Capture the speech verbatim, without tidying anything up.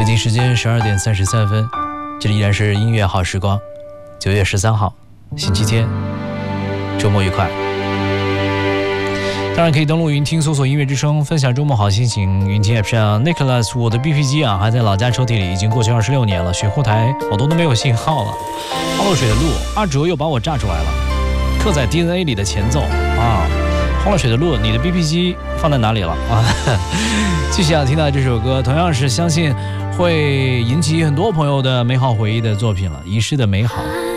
北京时间十二点三十三分，这里依然是音乐好时光。九月十三号，星期天，周末愉快。当然可以登录云听，搜索音乐之声，分享周末好心情。云听 App 上 Nicholas， 我的 B P 机啊还在老家抽屉里，已经过去二十六年了，雪后台好多都没有信号了。花落水的路，阿哲又把我炸出来了，刻在 D N A 里的前奏啊。花落水的路，你的 B P 机放在哪里了啊？继续要听到这首歌，同样是相信会引起很多朋友的美好回忆的作品了，遗失的美好。